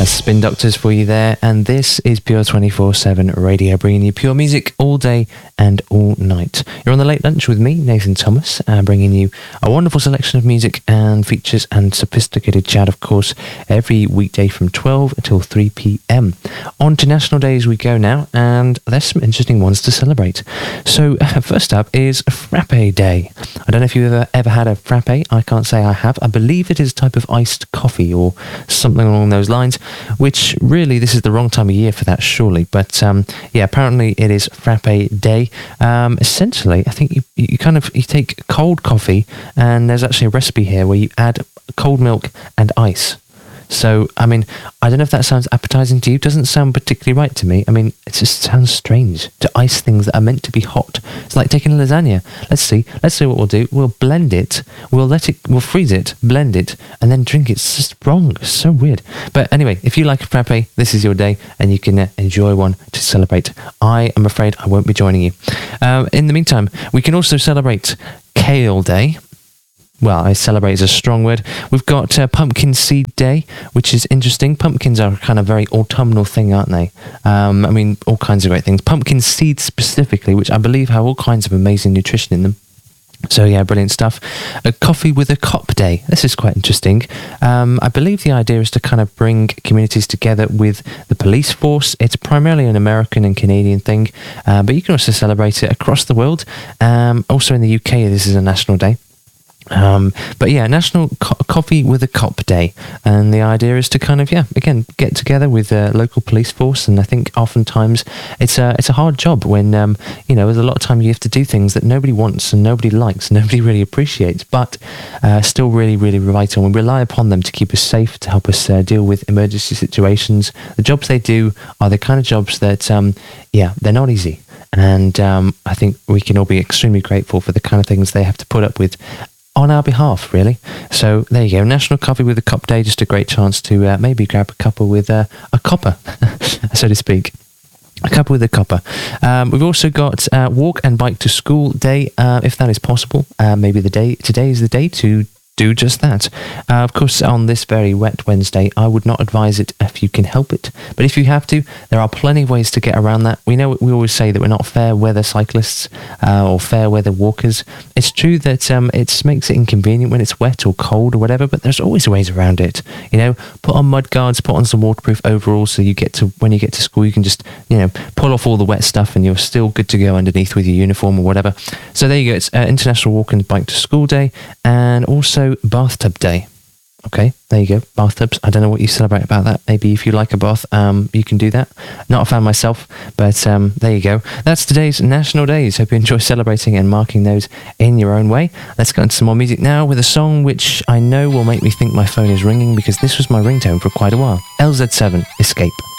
That's Spin Doctors for you there, and this is Pure 24/7 Radio, bringing you pure music all day and all night. You're on the Late Lunch with me, Nathan Thomas, bringing you a wonderful selection of music and features and sophisticated chat, of course, every weekday from 12 until 3 p.m. On to National Days we go now, and there's some interesting ones to celebrate. So first up is Frappe Day. I don't know if you've ever had a frappe. I can't say I have. I believe it is a type of iced coffee or something along those lines, which really, this is the wrong time of year for that, surely. But yeah, apparently it is Frappe Day. Essentially, I think you take cold coffee, and there's actually a recipe here where you add cold milk and ice. So, I mean, I don't know if that sounds appetizing to you. It doesn't sound particularly right to me. I mean, it just sounds strange to ice things that are meant to be hot. It's like taking a lasagna. Let's see what we'll do. We'll blend it. We'll freeze it, blend it, and then drink it. It's just wrong. It's so weird. But anyway, if you like a frappe, this is your day, and you can enjoy one to celebrate. I am afraid I won't be joining you. In the meantime, we can also celebrate Kale Day. Well, I celebrate is a strong word. We've got Pumpkin Seed Day, which is interesting. Pumpkins are a kind of very autumnal thing, aren't they? I mean, all kinds of great things. Pumpkin seeds specifically, which I believe have all kinds of amazing nutrition in them. So yeah, brilliant stuff. A Coffee with a Cop Day. This is quite interesting. I believe the idea is to kind of bring communities together with the police force. It's primarily an American and Canadian thing, but you can also celebrate it across the world. Also in the UK, this is a national day. But yeah, National Coffee with a Cop Day, and the idea is to kind of again get together with the local police force. And I think oftentimes it's a hard job when there's a lot of time you have to do things that nobody wants and nobody likes, nobody really appreciates, but still really, really vital. We rely upon them to keep us safe, to help us deal with emergency situations. The jobs they do are the kind of jobs that they're not easy, and I think we can all be extremely grateful for the kind of things they have to put up with on our behalf, really. So there you go, National Coffee with a Cop Day. Just a great chance to maybe grab a cuppa with a copper, so to speak. A cuppa with a copper. We've also got Walk and Bike to School Day, if that is possible. Maybe today is the day to do just that. Of course, on this very wet Wednesday, I would not advise it if you can help it. But if you have to, there are plenty of ways to get around that. We always say that we're not fair weather cyclists or fair weather walkers. It's true that it makes it inconvenient when it's wet or cold or whatever, but there's always ways around it. Put on mud guards, put on some waterproof overalls, so when you get to school, you can just pull off all the wet stuff and you're still good to go underneath with your uniform or whatever. So there you go. It's International Walk and Bike to School Day, and also Bathtub Day. Okay, there you go, bathtubs. I don't know what you celebrate about that. Maybe if you like a bath, you can do that. Not a fan myself, but there you go. That's today's National Days. Hope you enjoy celebrating and marking those in your own way. Let's go into some more music now with a song which I know will make me think my phone is ringing, because this was my ringtone for quite a while. LZ7, Escape.